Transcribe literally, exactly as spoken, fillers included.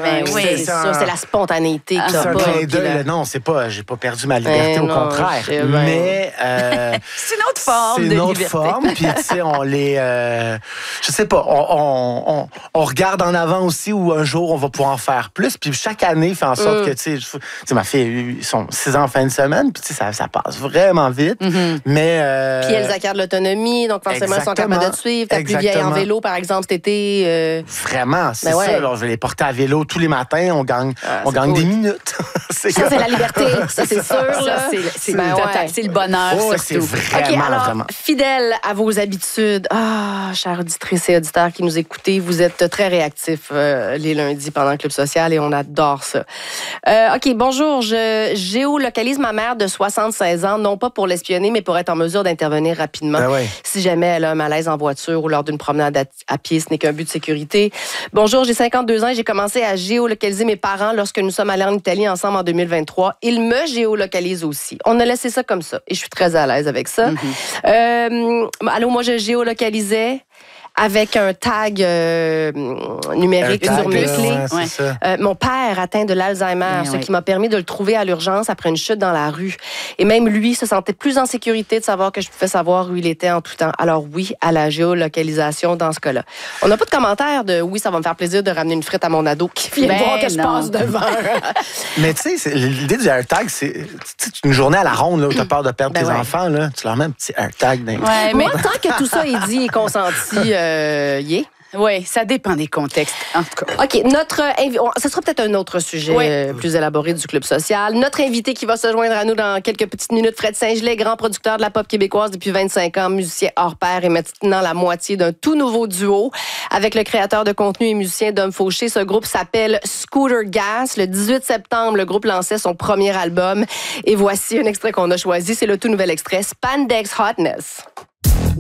ben oui, c'est c'est ça. ça, c'est la spontanéité que C'est t'as un pas. clin puis d'œil. la- là. Non, c'est pas, j'ai pas perdu ma liberté, Eh au non, contraire. je sais bien. Mais euh, C'est une autre forme c'est de une autre liberté. forme. Puis tu sais, on les, euh, je sais pas, on, on, on, on regarde en avant aussi où un jour on va pouvoir en faire plus. Puis chaque année fait en sorte Mm. que tu sais, je- tu sais, ma fille a eu son six ans en fin de semaine. Puis tu sais, ça, ça passe vraiment vite. Mais euh, Puis elles acquièrent de l'autonomie, donc forcément, elles sont Exactement. capables de te suivre. Ta plus vieille en Exactement. vélo, par exemple, cet été. euh, Vraiment, c'est Ben ouais. ça. Alors, je vais les porter à vélo tous les matins. On gagne, Ah, on c'est gagne cool. des minutes. c'est Ça, c'est la liberté. Ça, c'est sûr. Ça, là. c'est, c'est, Ben total. ouais. C'est le bonheur, Oh, c'est surtout. vraiment, OK, alors, vraiment. fidèle à vos habitudes, ah, chères auditrices et auditeurs qui nous écoutez, vous êtes très réactifs euh, les lundis pendant le Club social et on adore ça. Euh, OK, bonjour, je géolocalise ma mère de soixante-seize ans, non pas pour l'espionner, mais pour être en mesure d'intervenir rapidement. Ben ouais. Si jamais elle a un malaise en voiture ou lors d'une promenade à, à pied, ce n'est qu'un but de sécurité. Bonjour, j'ai cinquante-deux ans et j'ai commencé à géolocaliser mes parents lorsque nous sommes allés en Italie ensemble en deux mille vingt-trois. Ils me géolocalisent aussi. On a laissé ça comme ça et je suis très à l'aise avec ça. Euh, allô, moi, je géolocalisais avec un tag euh, numérique Un sur tag, mes là, clés. ouais, c'est Ouais. ça. Euh, mon père atteint de l'Alzheimer, Eh ce oui. qui m'a permis de le trouver à l'urgence après une chute dans la rue. Et même lui se sentait plus en sécurité de savoir que je pouvais savoir où il était en tout temps. Alors oui, à la géolocalisation dans ce cas-là. On n'a pas de commentaire de « oui, ça va me faire plaisir de ramener une frite à mon ado qui vient Ben voir que je non. passe devant. » Mais tu sais, c'est- l'idée du AirTag, c'est tu sais, une journée à la ronde là, où tu as peur de perdre Ben tes ouais. enfants. Là, tu leur mets un petit AirTag dans les- Ouais, mais Moi, tant que tout ça est dit et consenti, euh, y est. ouais, ça dépend des contextes. En tout cas. OK, notre invi- on- ce sera peut-être un autre sujet Oui. euh, plus élaboré du Club social. Notre invité qui va se joindre à nous dans quelques petites minutes, Fred Saint-Gelais, grand producteur de la pop québécoise depuis vingt-cinq ans, musicien hors pair et maintenant la moitié d'un tout nouveau duo avec le créateur de contenu et musicien Dom Fauché. Ce groupe s'appelle Scooter Gas. Le dix-huit septembre, le groupe lançait son premier album et voici un extrait qu'on a choisi. C'est le tout nouvel extrait, Spandex Hotness.